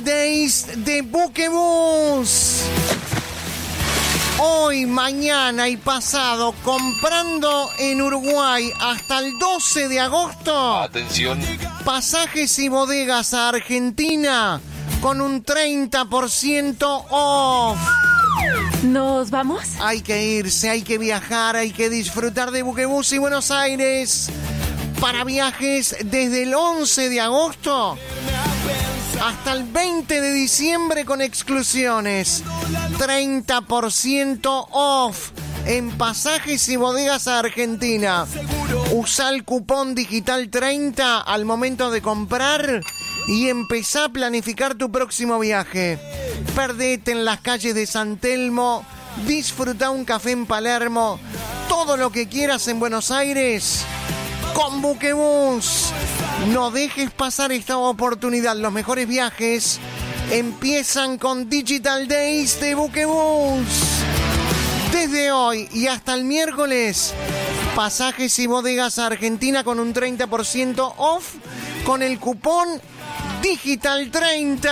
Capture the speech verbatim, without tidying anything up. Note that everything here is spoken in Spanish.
Days de Buquebus. Hoy, mañana y pasado, comprando en Uruguay hasta el doce de agosto. Atención. Pasajes y bodegas a Argentina con un treinta por ciento off. ¿Nos vamos? Hay que irse, hay que viajar, hay que disfrutar de Buquebus y Buenos Aires. Para viajes desde el once de agosto hasta el veinte de diciembre con exclusiones. treinta por ciento off en pasajes y bodegas a Argentina. Usa el cupón digital treinta al momento de comprar y empezá a planificar tu próximo viaje. Perdete en las calles de San Telmo, disfruta un café en Palermo, todo lo que quieras en Buenos Aires con Buquebus. No dejes pasar esta oportunidad. Los mejores viajes empiezan con Digital Days de Buquebus. Desde hoy y hasta el miércoles, pasajes y bodegas a Argentina con un treinta por ciento off con el cupón Digital treinta.